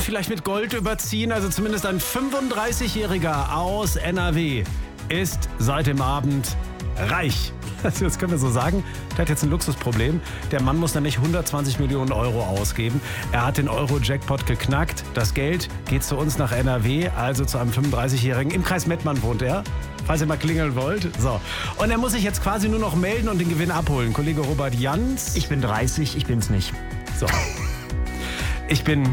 vielleicht mit Gold überziehen. Also zumindest ein 35-Jähriger aus NRW ist seit dem Abend reich. Also das können wir so sagen. Der hat jetzt ein Luxusproblem. Der Mann muss nämlich 120 Millionen Euro ausgeben. Er hat den Euro-Jackpot geknackt. Das Geld geht zu uns nach NRW, also zu einem 35-Jährigen. Im Kreis Mettmann wohnt er, falls ihr mal klingeln wollt. So. Und er muss sich jetzt quasi nur noch melden und den Gewinn abholen. Kollege Robert Jans. Ich bin 30, ich bin's nicht. So. Ich bin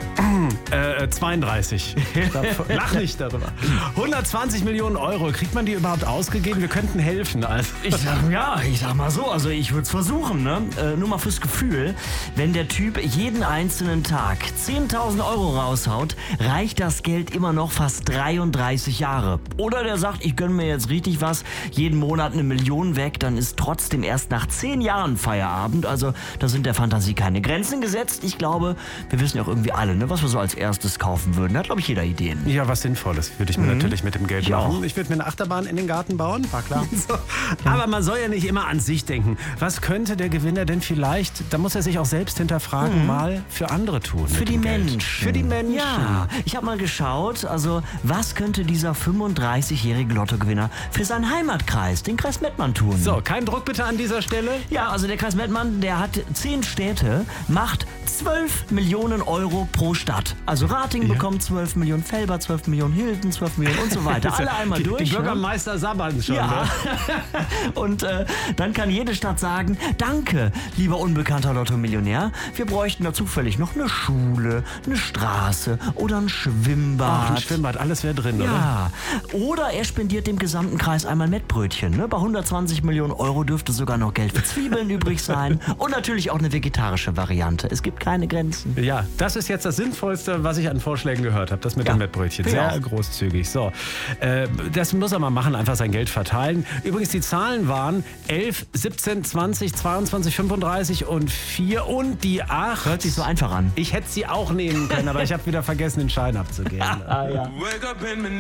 32. Lach nicht darüber. 120 Millionen Euro. Kriegt man die überhaupt ausgegeben? Wir könnten helfen. Also. Ich sag mal so, also ich würde es versuchen, ne? Nur mal fürs Gefühl, wenn der Typ jeden einzelnen Tag 10.000 Euro raushaut, reicht das Geld immer noch fast 33 Jahre. Oder der sagt, ich gönne mir jetzt richtig was, jeden Monat 1 Million weg, dann ist trotzdem erst nach 10 Jahren Feierabend. Also da sind der Fantasie keine Grenzen gesetzt. Ich glaube, wir wissen ja auch irgendwie alle, ne, was wir so als erstes kaufen würden. Da hat, glaube ich, jeder Ideen. Ja, was Sinnvolles würde ich mir natürlich mit dem Geld Ich machen. auch. Ich würde mir eine Achterbahn in den Garten bauen. War klar. So. Aber man soll ja nicht immer an sich denken. Was könnte der Gewinner denn vielleicht, da muss er sich auch selbst hinterfragen, mal für andere tun? Für mit die dem Geld? Menschen. Für die Menschen. Ja, ich habe mal geschaut, also was könnte dieser 35-jährige Lottogewinner für seinen Heimatkreis, den Kreis Mettmann, tun? So, kein Druck bitte an dieser Stelle. Ja, also der Kreis Mettmann, der hat 10 Städte, macht 12 Millionen Euro pro Stadt. Also Ratingen bekommt 12 Millionen, Velbert 12 Millionen, Hilden 12 Millionen und so weiter. Alle einmal durch. Die ne? Bürgermeister sabbern schon. Ja, Ne? und dann kann jede Stadt sagen, danke, lieber unbekannter Lotto-Millionär, wir bräuchten da zufällig noch eine Schule, eine Straße oder ein Schwimmbad. Ach, ein Schwimmbad, alles wäre drin, oder? Ja, oder er spendiert dem gesamten Kreis einmal Mettbrötchen. Ne? Bei 120 Millionen Euro dürfte sogar noch Geld für Zwiebeln übrig sein und natürlich auch eine vegetarische Variante. Es gibt keine Grenzen. Ja, das ist jetzt das Sinnvollste, was ich an Vorschlägen gehört habe. Das mit dem Mettbrötchen. Ja. Sehr großzügig. So, das muss er mal machen, einfach sein Geld verteilen. Übrigens, die Zahlen waren 11, 17, 20, 22, 35 und 4 und die 8. Hört sich so einfach an. Ich hätte sie auch nehmen können, aber ich habe wieder vergessen, den Schein abzugeben. Ah, ja.